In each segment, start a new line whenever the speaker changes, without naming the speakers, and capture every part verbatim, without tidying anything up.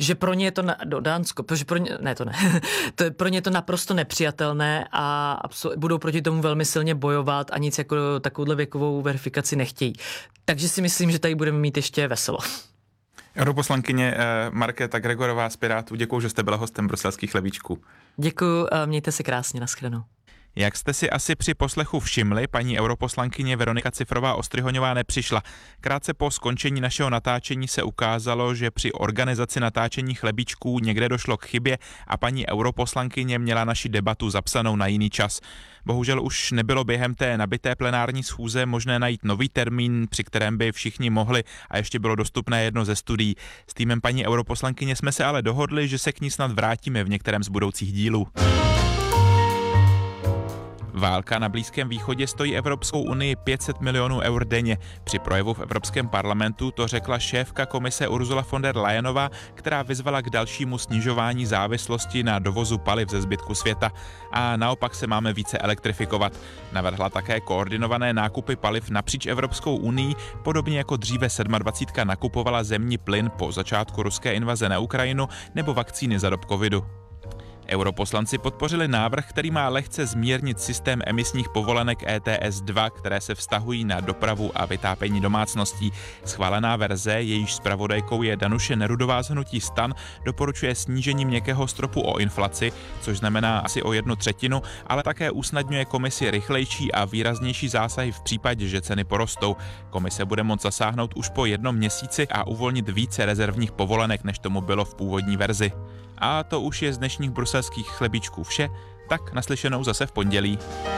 že pro ně je to na, do Dánsko, protože pro ně, ne to ne, to je, pro ně je to naprosto nepřijatelné a absol, budou proti tomu velmi silně bojovat a nic jako takovouhle věkovou verifikaci nechtějí. Takže si myslím, že tady budeme mít ještě veselo.
Europoslankyně Markéta Gregorová z Pirátů, děkuju, že jste byla hostem bruselských chlebíčků.
Děkuju, mějte se krásně, nashledanou.
Jak jste si asi při poslechu všimli, paní europoslankyně Veronika Cifrová-Ostryhoňová nepřišla. Krátce po skončení našeho natáčení se ukázalo, že při organizaci natáčení chlebíčků někde došlo k chybě a paní europoslankyně měla naši debatu zapsanou na jiný čas. Bohužel už nebylo během té nabité plenární schůze možné najít nový termín, při kterém by všichni mohli a ještě bylo dostupné jedno ze studií. S týmem paní europoslankyně jsme se ale dohodli, že se k ní snad vrátíme v některém z budoucích dílů. Válka na Blízkém východě stojí Evropskou unii pět set milionů eur denně. Při projevu v Evropském parlamentu to řekla šéfka komise Ursula von der Leyenová, která vyzvala k dalšímu snižování závislosti na dovozu paliv ze zbytku světa. A naopak se máme více elektrifikovat. Navrhla také koordinované nákupy paliv napříč Evropskou unii, podobně jako dříve sedmadvacítka nakupovala zemní plyn po začátku ruské invaze na Ukrajinu nebo vakcíny za dob covidu. Europoslanci podpořili návrh, který má lehce zmírnit systém emisních povolenek E T S dva, které se vztahují na dopravu a vytápění domácností. Schválená verze, jejíž zpravodajkou je Danuše Nerudová z hnutí STAN, doporučuje snížení měkkého stropu o inflaci, což znamená asi o jednu třetinu, ale také usnadňuje komisi rychlejší a výraznější zásahy v případě, že ceny porostou. Komise bude moct zasáhnout už po jednom měsíci a uvolnit více rezervních povolenek, než tomu bylo v původní verzi. A to už je z dnešních bruselských chlebíčků vše, tak naslyšenou zase v pondělí.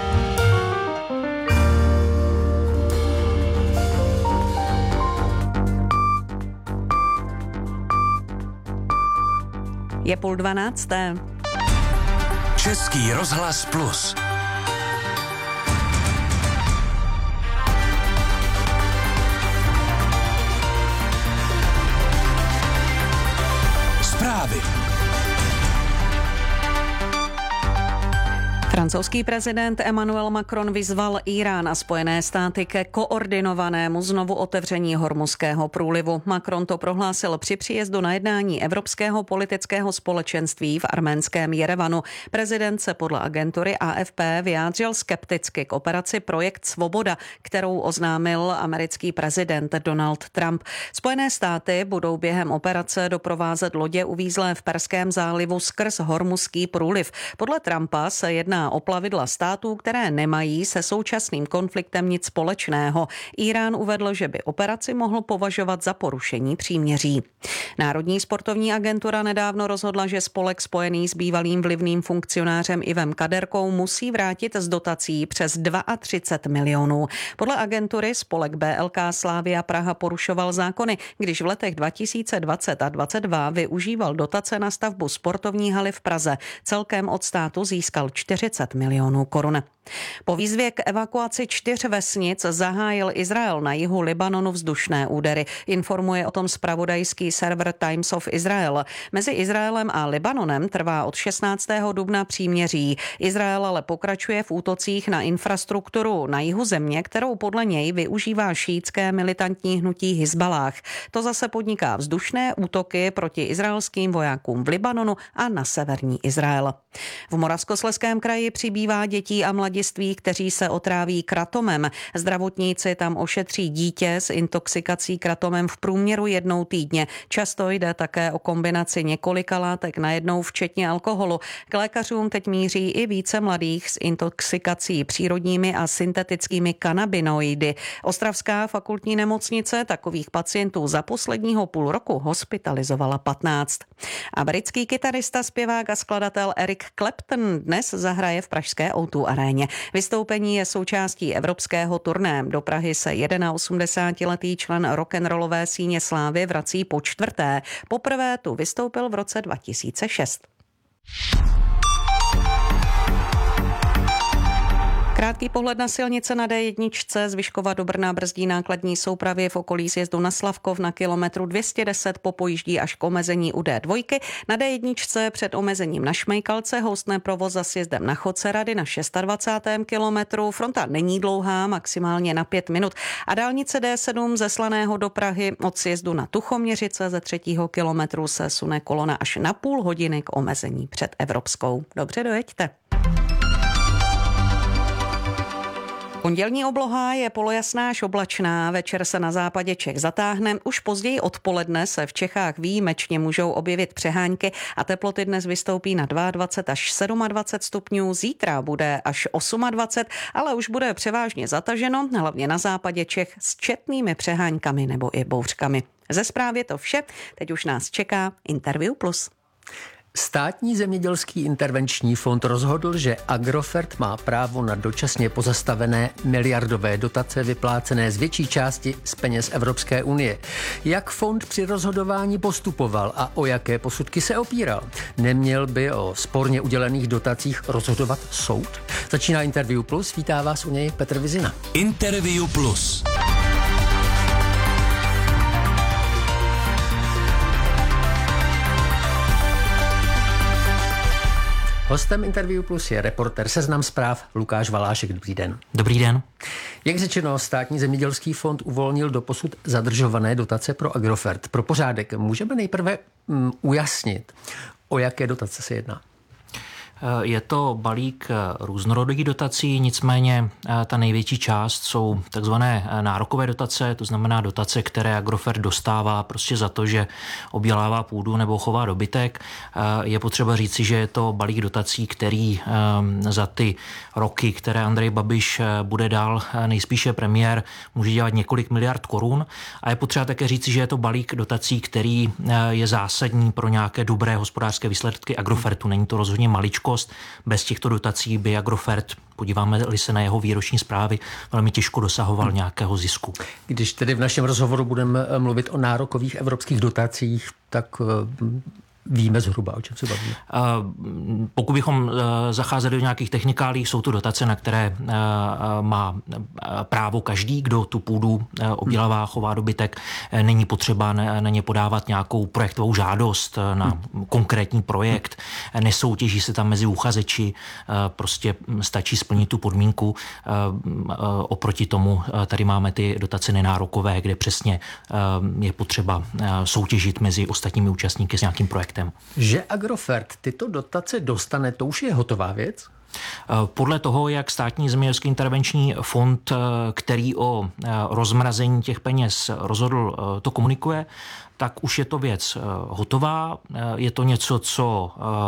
Je půl dvanácté.
Český rozhlas plus. Zprávy.
Francouzský prezident Emmanuel Macron vyzval Írán a Spojené státy ke koordinovanému znovu otevření Hormuzského průlivu. Macron to prohlásil při příjezdu na jednání Evropského politického společenství v arménském Jerevanu. Prezident se podle agentury A F P vyjádřil skepticky k operaci Projekt Svoboda, kterou oznámil americký prezident Donald Trump. Spojené státy budou během operace doprovázet lodě uvízlé v Perském zálivu skrz Hormuzský průliv. Podle Trumpa se jedná o plavidla států, které nemají se současným konfliktem nic společného. Írán uvedl, že by operaci mohl považovat za porušení příměří. Národní sportovní agentura nedávno rozhodla, že spolek spojený s bývalým vlivným funkcionářem Ivem Kaderkou musí vrátit z dotací přes třicet dva milionů. Podle agentury spolek B L K Slavia Praha porušoval zákony, když v letech dva tisíce dvacet a dvacet dva využíval dotace na stavbu sportovní haly v Praze. Celkem od státu získal čtyřicet milionů korun. Po výzvě k evakuaci čtyř vesnic zahájil Izrael na jihu Libanonu vzdušné údery. Informuje o tom zpravodajský server Times of Israel. Mezi Izraelem a Libanonem trvá od šestnáctého dubna příměří. Izrael ale pokračuje v útocích na infrastrukturu na jihu země, kterou podle něj využívá šíitské militantní hnutí Hizbalách. To zase podniká vzdušné útoky proti izraelským vojákům v Libanonu a na severní Izrael. V Moravskoslezském kraji přibývá dětí a mladiství, kteří se otráví kratomem. Zdravotníci tam ošetří dítě s intoxikací kratomem v průměru jednou týdně. Často jde také o kombinaci několika látek najednou, včetně alkoholu. K lékařům teď míří i více mladých s intoxikací přírodními a syntetickými kanabinoidy. Ostravská fakultní nemocnice takových pacientů za posledního půl roku hospitalizovala patnáct. A britský kytarista, zpěvák a skladatel Eric Clapton dnes zahraje v pražské O dva aréně. Vystoupení je součástí evropského turné. Do Prahy se osmdesátiletý člen rock'n'rollové síně slávy vrací po čtvrté. Poprvé tu vystoupil v roce dva tisíce šest. Krátký pohled na silnice na D jedna. Z Vyškova do Brna brzdí nákladní soupravě v okolí sjezdu na Slavkov na kilometru dvě stě deset, popojíždí až k omezení u D dva. Na D jedna před omezením na Šmejkalce houstne provoz za sjezdem na Chodcerady na dvacátém šestém kilometru. Fronta není dlouhá, maximálně na pět minut. A dálnice D sedm ze Slaného do Prahy od sjezdu na Tuchoměřice ze třetího kilometru se sune kolona až na půl hodiny k omezení před Evropskou. Dobře, dojeďte. Pondělní obloha je polojasná až oblačná, večer se na západě Čech zatáhne, už později odpoledne se v Čechách výjimečně můžou objevit přehánky a teploty dnes vystoupí na dvacet dva až dvacet sedm stupňů, zítra bude až dvacet osm, ale už bude převážně zataženo, hlavně na západě Čech s četnými přeháňkami nebo i bouřkami. Ze zprávy je to vše, teď už nás čeká Interview Plus.
Státní zemědělský intervenční fond rozhodl, že Agrofert má právo na dočasně pozastavené miliardové dotace vyplácené z větší části z peněz Evropské unie. Jak fond při rozhodování postupoval a o jaké posudky se opíral? Neměl by o sporně udělených dotacích rozhodovat soud? Začíná Interview Plus, vítá vás u něj Petr Vizina.
Interview Plus.
Hostem Interview Plus je reporter Seznam zpráv Lukáš Valášek. Dobrý den.
Dobrý den.
Jak řečeno, Státní zemědělský fond uvolnil doposud zadržované dotace pro Agrofert. Pro pořádek můžeme nejprve um, ujasnit, o jaké dotace se jedná.
Je to balík různorodých dotací, nicméně ta největší část jsou takzvané nárokové dotace, to znamená dotace, které Agrofert dostává prostě za to, že obdělává půdu nebo chová dobytek. Je potřeba říci, že je to balík dotací, který za ty roky, které Andrej Babiš bude dál nejspíše premiér, může dělat několik miliard korun. A je potřeba také říci, že je to balík dotací, který je zásadní pro nějaké dobré hospodářské výsledky Agrofertu. Není to rozhodně maličko. Bez těchto dotací by Agrofert, podíváme-li se na jeho výroční zprávy, velmi těžko dosahoval nějakého zisku.
Když tedy v našem rozhovoru budeme mluvit o nárokových evropských dotacích, tak víme zhruba, o čem se bavíme.
Pokud bychom zacházeli do nějakých technikálí, jsou to dotace, na které má právo každý, kdo tu půdu obdělává, chová dobytek. Není potřeba na ně podávat nějakou projektovou žádost na konkrétní projekt. Nesoutěží se tam mezi uchazeči, prostě stačí splnit tu podmínku. Oproti tomu tady máme ty dotace nenárokové, kde přesně je potřeba soutěžit mezi ostatními účastníky s nějakým projektem.
Že Agrofert tyto dotace dostane, to už je hotová věc?
Podle toho, jak Státní zemědělský intervenční fond, který o rozmrazení těch peněz rozhodl, to komunikuje, tak už je to věc hotová. Je to něco, co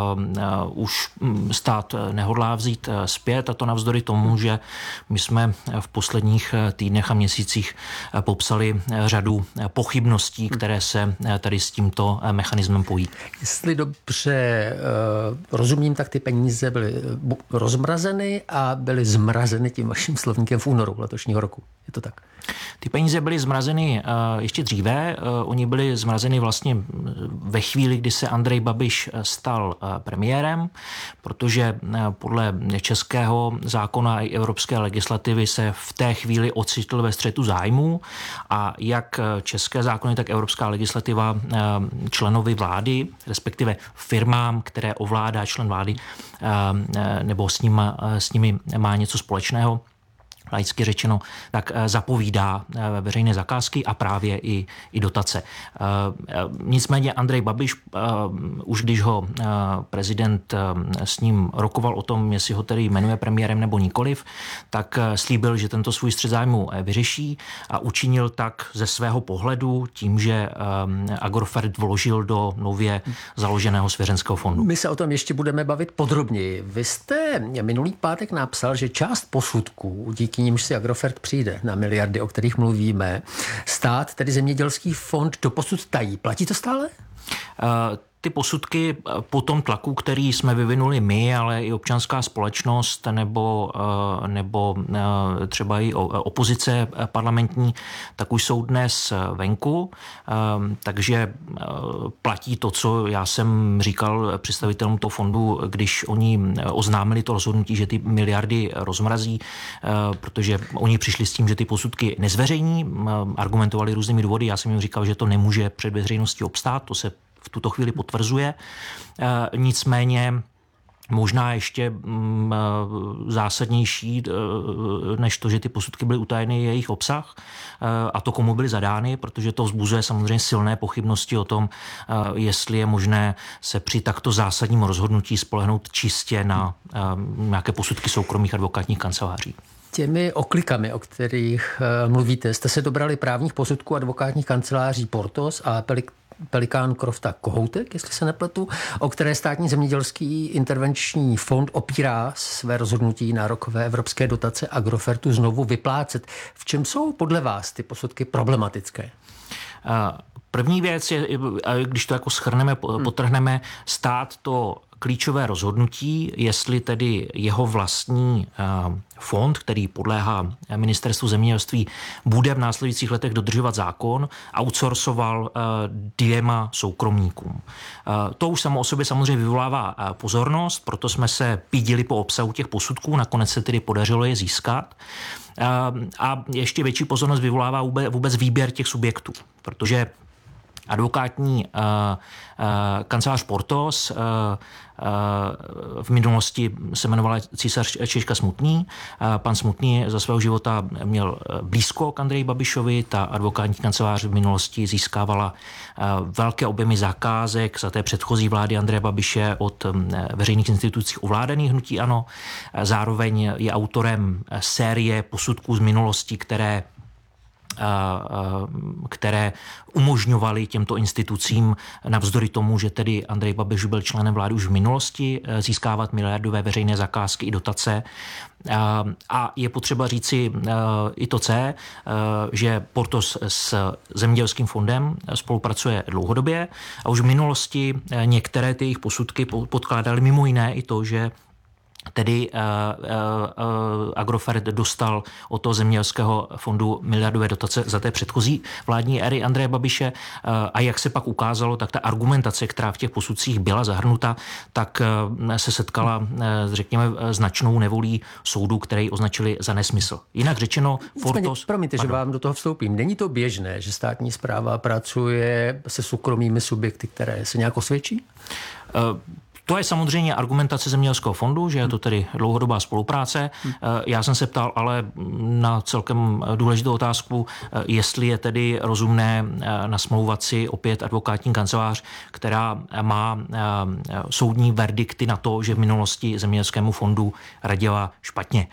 už stát nehodlá vzít zpět, a to navzdory tomu, že my jsme v posledních týdnech a měsících popsali řadu pochybností, které se tady s tímto mechanismem pojí.
Jestli dobře rozumím, tak ty peníze byly rozmrazeny a byly zmrazeny tím vaším slovníkem v únoru letošního roku. Je to tak?
Ty peníze byly zmrazeny ještě dříve. Oni byly zmrazeny vlastně ve chvíli, kdy se Andrej Babiš stal premiérem, protože podle českého zákona i evropské legislativy se v té chvíli ocitl ve střetu zájmů a jak české zákony, tak evropská legislativa členovi vlády, respektive firmám, které ovládá člen vlády nebo s, ním, s nimi má něco společného, laicky řečeno, tak zapovídá veřejné zakázky a právě i, i dotace. Nicméně Andrej Babiš, už když ho prezident s ním rokoval o tom, jestli ho tedy jmenuje premiérem nebo nikoliv, tak slíbil, že tento svůj střet zájmu vyřeší a učinil tak ze svého pohledu tím, že Agrofert vložil do nově založeného svěřenského fondu.
My se o tom ještě budeme bavit podrobněji. Vy jste minulý pátek napsal, že část posudků, díky nímž si Agrofert přijde na miliardy, o kterých mluvíme, stát, tedy zemědělský fond, doposud tají. Platí to stále?
Uh, ty posudky po tom tlaku, který jsme vyvinuli my, ale i občanská společnost nebo, nebo třeba i opozice parlamentní, tak už jsou dnes venku. Takže platí to, co já jsem říkal představitelům toho fondu, když oni oznámili to rozhodnutí, že ty miliardy rozmrazí, protože oni přišli s tím, že ty posudky nezveřejní, argumentovali různými důvody. Já jsem jim říkal, že to nemůže před veřejností obstát, to se v tuto chvíli potvrzuje. Nicméně možná ještě zásadnější než to, že ty posudky byly utajeny, je jejich obsah a to, komu byly zadány, protože to vzbuzuje samozřejmě silné pochybnosti o tom, jestli je možné se při takto zásadním rozhodnutí spolehnout čistě na nějaké posudky soukromých advokátních kanceláří.
Těmi oklikami, o kterých mluvíte, jste se dobrali právních posudků advokátních kanceláří Portos a Pelik Pelikán Crofta Kohoutek, jestli se nepletu, o které Státní zemědělský intervenční fond opírá své rozhodnutí nárokové evropské dotace Agrofertu znovu vyplácet. V čem jsou podle vás ty posudky problematické?
První věc je, když to jako shrneme, potrhneme, stát to klíčové rozhodnutí, jestli tedy jeho vlastní fond, který podléhá ministerstvu zemědělství, bude v následujících letech dodržovat zákon, outsourcoval dvěma soukromníkům. To už samo o sobě samozřejmě vyvolává pozornost, proto jsme se pídili po obsahu těch posudků, nakonec se tedy podařilo je získat. A ještě větší pozornost vyvolává vůbec výběr těch subjektů, protože advokátní uh, uh, kancelář Portos uh, uh, v minulosti se jmenovala Císař Češka Smutný. Uh, pan Smutný za svého života měl blízko k Andreji Babišovi. Ta advokátní kancelář v minulosti získávala uh, velké objemy zakázek za té předchozí vlády Andreje Babiše od um, veřejných institucí ovládaných hnutí ANO. Uh, zároveň je autorem série posudků z minulosti, které které umožňovaly těmto institucím navzdory tomu, že tedy Andrej Babiš byl členem vlády už v minulosti, získávat miliardové veřejné zakázky i dotace. A je potřeba říci i to C, že Portos s zemědělským fondem spolupracuje dlouhodobě a už v minulosti některé ty jejich posudky podkládaly mimo jiné i to, že tedy uh, uh, Agrofert dostal od toho zemědělského fondu miliardové dotace za té předchozí vládní éry Andreje Babiše uh, a jak se pak ukázalo, tak ta argumentace, která v těch posudcích byla zahrnuta, tak uh, se setkala, uh, řekněme, značnou nevolí soudů, které ji označili za nesmysl. Jinak řečeno, Portos...
Promiňte, že vám do toho vstoupím. Není to běžné, že státní správa pracuje se soukromými subjekty, které se nějak osvědčí?
Uh, To je samozřejmě argumentace zemědělského fondu, že je to tedy dlouhodobá spolupráce. Já jsem se ptal ale na celkem důležitou otázku, jestli je tedy rozumné nasmlouvat si opět advokátní kancelář, která má soudní verdikty na to, že v minulosti zemědělskému fondu radila špatně.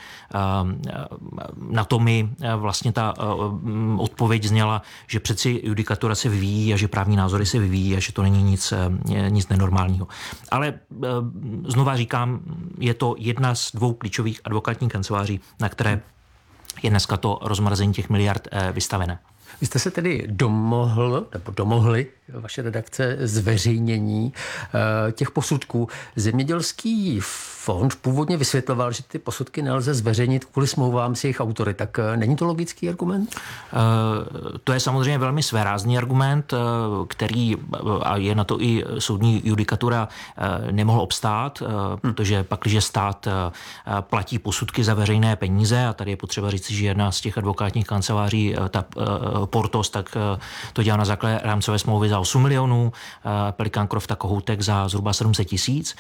Na to mi vlastně ta odpověď zněla, že přeci judikatura se vyvíjí a že právní názory se vyvíjí a že to není nic, nic nenormálního. Ale znova říkám, je to jedna z dvou klíčových advokátních kanceláří, na které je dneska to rozmrazení těch miliard vystavené.
Vy jste se tedy domohl, nebo domohli, vaše redakce, zveřejnění těch posudků. Zemědělský fond původně vysvětloval, že ty posudky nelze zveřejnit kvůli smlouvám s jejich autory. Tak není to logický argument?
To je samozřejmě velmi svérázný argument, který, a je na to i soudní judikatura, nemohl obstát, protože pak, když stát platí posudky za veřejné peníze, a tady je potřeba říct, že jedna z těch advokátních kanceláří, ta Portos, tak to dělá na základě rámcové smlouvy za osm milionů, Pelikán Crofta Kohoutek za zhruba sedm set tisíc.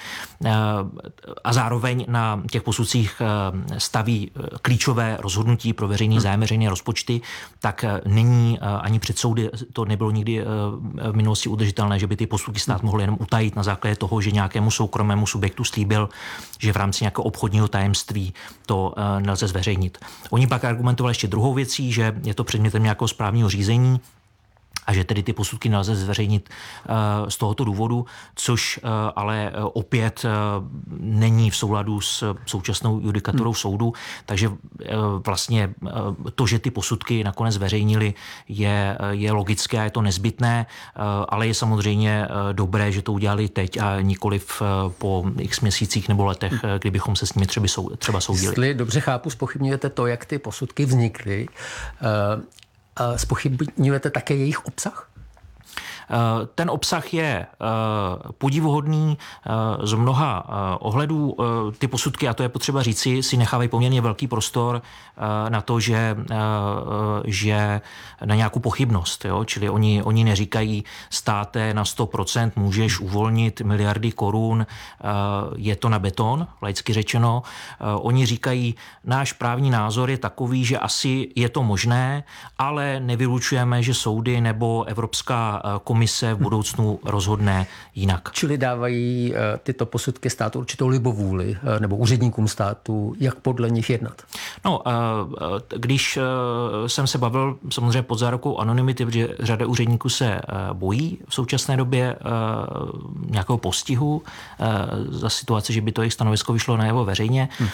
A zároveň na těch posudcích staví klíčové rozhodnutí pro veřejný zájem, veřejné rozpočty, tak není ani před soudy, to nebylo nikdy v minulosti udržitelné, že by ty posudky stát mohl jenom utajit na základě toho, že nějakému soukromému subjektu slíbil, že v rámci nějakého obchodního tajemství to nelze zveřejnit. Oni pak argumentovali ještě druhou věcí, že je to předmětem nějakého správního řízení a že tedy ty posudky nelze zveřejnit z tohoto důvodu, což ale opět není v souladu s současnou judikaturou hmm. soudu, takže vlastně to, že ty posudky nakonec zveřejnili, je, je logické a je to nezbytné, ale je samozřejmě dobré, že to udělali teď a nikoliv po x měsících nebo letech, kdybychom se s nimi třeba, třeba soudili.
Jestli dobře chápu, zpochybňujete to, jak ty posudky vznikly, zpochybňujete také jejich obsah?
Ten obsah je podivuhodný z mnoha ohledů. Ty posudky, a to je potřeba říci, si nechávají poměrně velký prostor na to, že, že na nějakou pochybnost. Jo? Čili oni, oni neříkají státe na sto procent můžeš uvolnit miliardy korun, je to na beton, laicky řečeno. Oni říkají, náš právní názor je takový, že asi je to možné, ale nevylučujeme, že soudy nebo Evropská komise v budoucnu rozhodne jinak.
Čili dávají tyto posudky státu určitou libovůli nebo úředníkům státu, jak podle nich jednat?
No, když jsem se bavil samozřejmě pod zárukou anonymity, protože řada úředníků se bojí v současné době nějakého postihu za situace, že by to jejich stanovisko vyšlo najevo veřejně, hmm.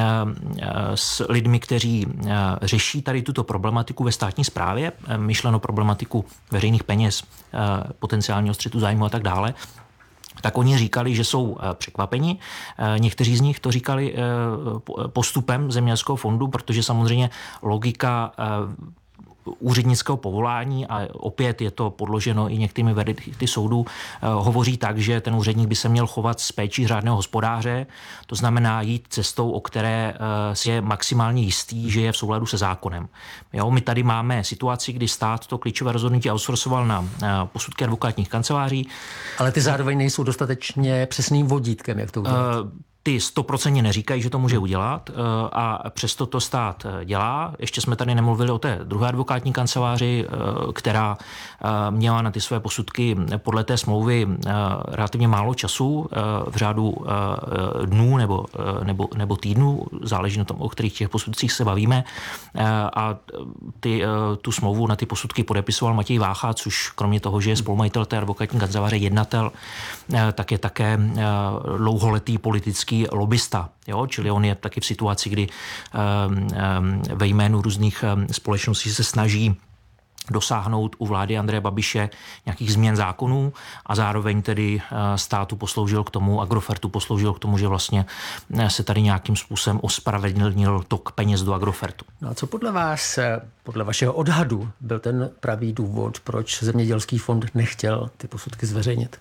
s lidmi, kteří řeší tady tuto problematiku ve státní správě, myšleno problematiku veřejných peněz, potenciálního střetu zájmu a tak dále, tak oni říkali, že jsou překvapeni. Někteří z nich to říkali postupem Zemědělského fondu, protože samozřejmě logika úřednického povolání, a opět je to podloženo i některými verdikty soudů, hovoří tak, že ten úředník by se měl chovat s péčí řádného hospodáře, to znamená jít cestou, o které si je maximálně jistý, že je v souladu se zákonem. Jo, my tady máme situaci, kdy stát to klíčové rozhodnutí outsourcoval na posudky advokátních kanceláří.
Ale ty zároveň nejsou dostatečně přesným vodítkem, jak to udělat.
Ty stoprocentně neříkají, že to může udělat, a přesto to stát dělá. Ještě jsme tady nemluvili o té druhé advokátní kanceláři, která měla na ty své posudky podle té smlouvy relativně málo času, v řádu dnů nebo, nebo, nebo týdnů, záleží na tom, o kterých těch posudcích se bavíme. A ty, tu smlouvu na ty posudky podepisoval Matěj Vácha, což kromě toho, že je spolumajitel té advokátní kanceláře, jednatel, tak je také dlouholetý politický lobista, jo? Čili on je taky v situaci, kdy um, um, ve jménu různých um, společností se snaží dosáhnout u vlády Andreje Babiše nějakých změn zákonů a zároveň tedy státu posloužil k tomu, Agrofertu posloužil k tomu, že vlastně se tady nějakým způsobem ospravedlnil tok peněz do Agrofertu.
No a co podle vás, podle vašeho odhadu, byl ten pravý důvod, proč Zemědělský fond nechtěl ty posudky zveřejnit?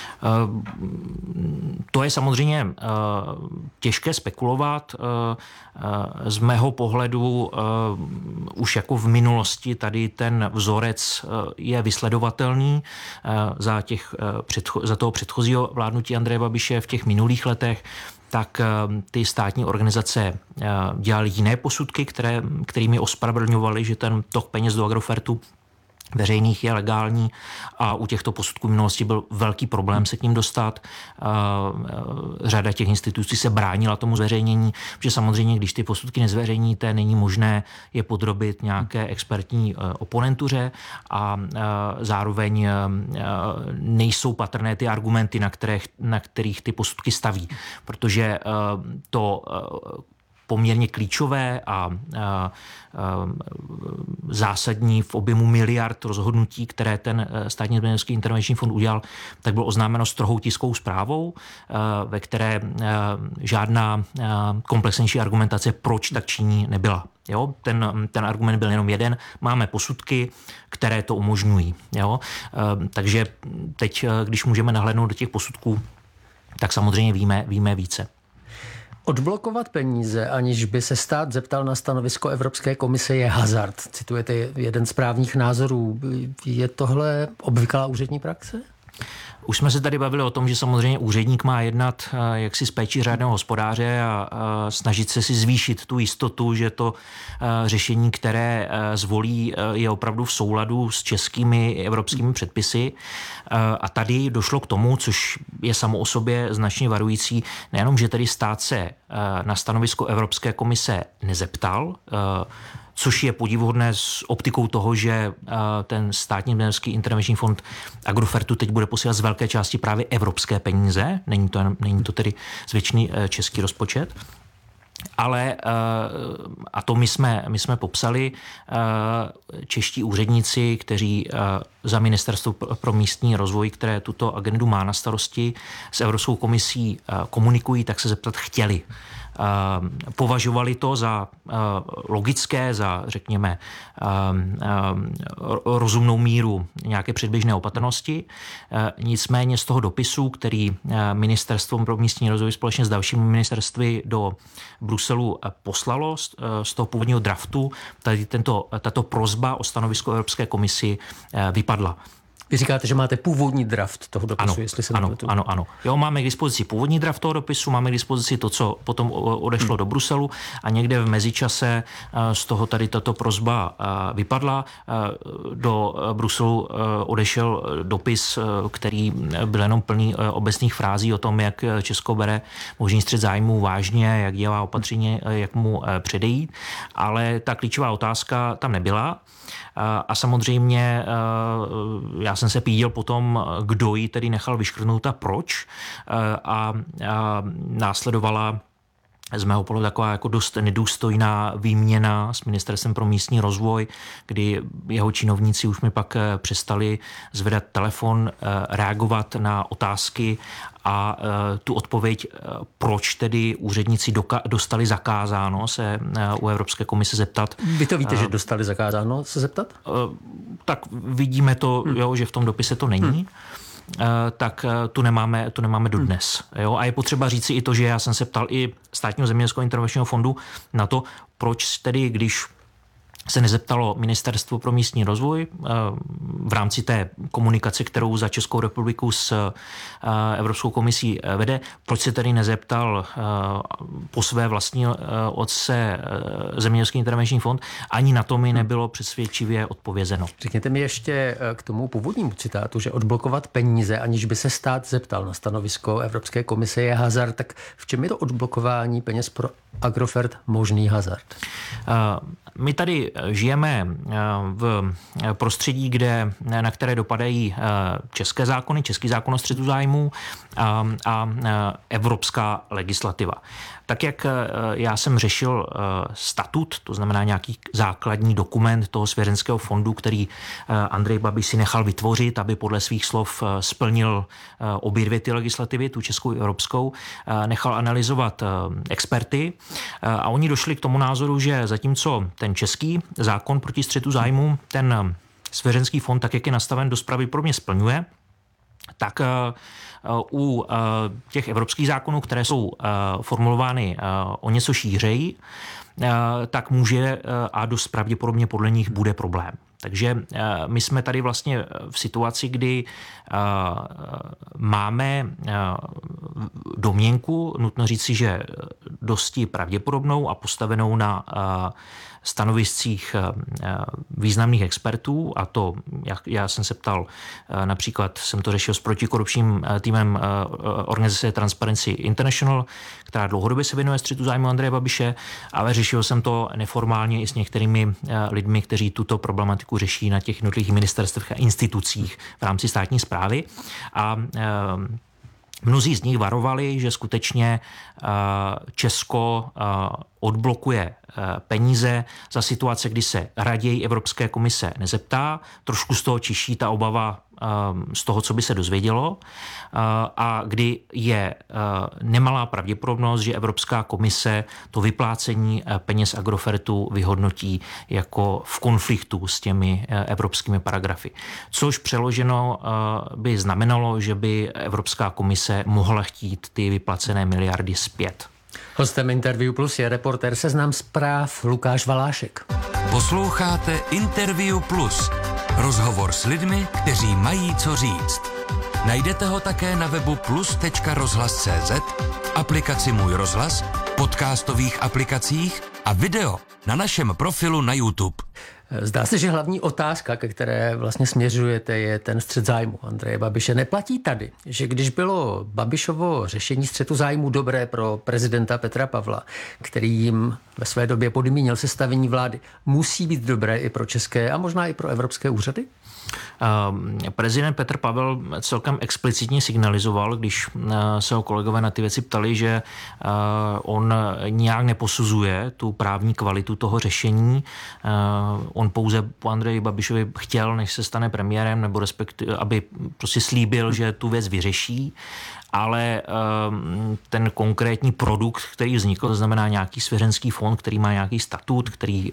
To je samozřejmě těžké spekulovat. Z mého pohledu už jako v minulosti tady ten vzorec je vysledovatelný za, těch, za toho předchozího vládnutí Andreje Babiše v těch minulých letech. Tak ty státní organizace dělaly jiné posudky, které, kterými ospravedlňovaly, že ten tok peněz do Agrofertu veřejných je legální, a u těchto posudků v minulosti byl velký problém se k ním dostat. Řada těch institucí se bránila tomu zveřejnění, protože samozřejmě, když ty posudky nezveřejníte, není možné je podrobit nějaké expertní oponentuře a zároveň nejsou patrné ty argumenty, na kterých, na kterých ty posudky staví, protože to poměrně klíčové a, a, a zásadní v objemu miliard rozhodnutí, které ten státní zemědělský intervenční fond udělal, tak bylo oznámeno strohou tiskovou zprávou, ve které žádná komplexnější argumentace, proč tak činí, nebyla. Jo? Ten, ten argument byl jenom jeden. Máme posudky, které to umožňují. Jo? Takže teď, když můžeme nahlédnout do těch posudků, tak samozřejmě víme, víme více.
Odblokovat peníze, aniž by se stát zeptal na stanovisko Evropské komise, je hazard. Citujete jeden z právních názorů. Je tohle obvyklá úřední praxe?
Už jsme se tady bavili o tom, že samozřejmě úředník má jednat jaksi s péčí řádného hospodáře a snažit se si zvýšit tu jistotu, že to řešení, které zvolí, je opravdu v souladu s českými i evropskými předpisy. A tady došlo k tomu, což je samo o sobě značně varující, nejenom, že tedy stát se na stanovisko Evropské komise nezeptal, což je podivuhodné s optikou toho, že ten státní zemědělský intervenční fond Agrofertu teď bude posílat z velké části právě evropské peníze, není to, není to tedy zvětšený český rozpočet. Ale, a to my jsme, my jsme popsali, čeští úředníci, kteří za Ministerstvo pro místní rozvoj, které tuto agendu má na starosti, s Evropskou komisí komunikují, tak se zeptat chtěli. Považovali to za logické, za, řekněme, rozumnou míru nějaké předběžné opatrnosti. Nicméně z toho dopisu, který Ministerstvo pro místní rozvoj společně s dalšími ministerstvy do Bruselu poslalo, z toho původního draftu, tady tento, tato prosba o stanovisko Evropské komisi vypadla.
Vy říkáte, že máte původní draft toho dopisu,
ano,
jestli se
ano,
nepletu.
ano, ano. Jo, máme k dispozici původní draft toho dopisu, máme k dispozici to, co potom odešlo hmm. do Bruselu a někde v mezičase z toho tady tato prosba vypadla. Do Bruselu odešel dopis, který byl jenom plný obecných frází o tom, jak Česko bere možný střet zájmů vážně, jak dělá opatření, jak mu předejít, ale ta klíčová otázka tam nebyla. A samozřejmě já jsem se píděl potom, kdo ji tedy nechal vyškrtnout a proč. A následovala z mého pohledu taková jako dost nedůstojná výměna s Ministerstvem pro místní rozvoj, kdy jeho činovníci už mi pak přestali zvedat telefon, reagovat na otázky a tu odpověď, proč tedy úředníci doka- dostali zakázáno se u Evropské komise zeptat.
Vy to víte, že dostali zakázáno se zeptat?
Tak vidíme to, hmm. jo, že v tom dopise to není. Hmm. tak tu nemáme, tu nemáme dodnes. Jo? A je potřeba říci i to, že já jsem se ptal i Státního zemědělského intervenčního fondu na to, proč tedy, když se nezeptalo Ministerstvo pro místní rozvoj v rámci té komunikace, kterou za Českou republiku s Evropskou komisí vede, proč se tedy nezeptal po své vlastní otce Zemědělský intervenční fond, ani na to mi nebylo přesvědčivě odpovězeno.
Řekněte mi ještě k tomu původnímu citátu, že odblokovat peníze, aniž by se stát zeptal na stanovisko Evropské komise, je hazard. Tak v čem je to odblokování peněz pro Agrofert možný hazard?
My tady žijeme v prostředí, kde, na které dopadají české zákony, český zákon o střetu zájmů a, a evropská legislativa. Tak jak já jsem řešil statut, to znamená nějaký základní dokument toho svěřenského fondu, který Andrej Babiš si nechal vytvořit, aby podle svých slov splnil obě dvě ty legislativy, tu českou i evropskou, nechal analyzovat experty a oni došli k tomu názoru, že zatímco ten český zákon proti střetu zájmů ten svěřenský fond, tak jak je nastaven, dost pravděpodobně splňuje, tak u těch evropských zákonů, které jsou formulovány o něco šířeji, tak může a dost pravděpodobně podle nich bude problém. Takže my jsme tady vlastně v situaci, kdy máme domněnku, nutno říci, že dosti pravděpodobnou a postavenou na stanoviscích významných expertů, a to, jak já jsem se ptal, například jsem to řešil s protikorupčním týmem organizace Transparency International, která dlouhodobě se věnuje střetu zájmu Andreje Babiše, ale řešil jsem to neformálně i s některými lidmi, kteří tuto problematiku řeší na těch jednotlivých ministerstvech a institucích v rámci státní správy. A mnozí z nich varovali, že skutečně Česko odblokuje peníze za situace, kdy se raději Evropské komise nezeptá. Trošku z toho čiší ta obava z toho, co by se dozvědělo, a kdy je nemalá pravděpodobnost, že Evropská komise to vyplácení peněz Agrofertu vyhodnotí jako v konfliktu s těmi evropskými paragrafy. Což přeloženo by znamenalo, že by Evropská komise mohla chtít ty vyplacené miliardy zpět.
Hostem Interview Plus je reportér Seznam zpráv Lukáš Valášek.
Posloucháte Interview Plus. Rozhovor s lidmi, kteří mají co říct. Najdete ho také na webu plus tečka rozhlas tečka cé zet, aplikaci Můj rozhlas, podcastových aplikacích a video na našem profilu na YouTube.
Zdá se, že hlavní otázka, ke které vlastně směřujete, je ten střet zájmu Andreje Babiše. Neplatí tady, že když bylo Babišovo řešení střetu zájmu dobré pro prezidenta Petra Pavla, který jim ve své době podmínil sestavení vlády, musí být dobré i pro české a možná i pro evropské úřady?
Prezident Petr Pavel celkem explicitně signalizoval, když se ho kolegové na ty věci ptali, že on nějak neposuzuje tu právní kvalitu toho řešení. On pouze po Andreji Babišovi chtěl, než se stane premiérem, nebo respektive, aby prostě slíbil, že tu věc vyřeší. Ale ten konkrétní produkt, který vznikl, to znamená nějaký svěřenský fond, který má nějaký statut, který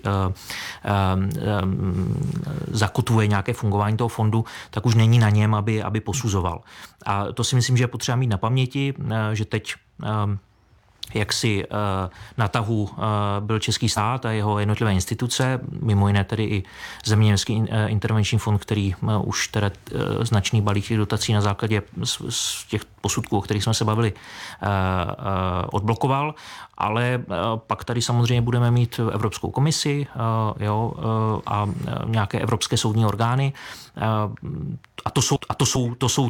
zakotvuje nějaké fungování toho fondu, tak už není na něm, aby, aby posuzoval. A to si myslím, že je potřeba mít na paměti, že teď jak si na tahu byl český stát a jeho jednotlivé instituce, mimo jiné tedy i Zemědělský intervenční fond, který už teda značný balík těch dotací na základě z těch posudků, o kterých jsme se bavili, odblokoval, ale pak tady samozřejmě budeme mít Evropskou komisi, jo, a nějaké evropské soudní orgány. A to jsou, a to jsou, to jsou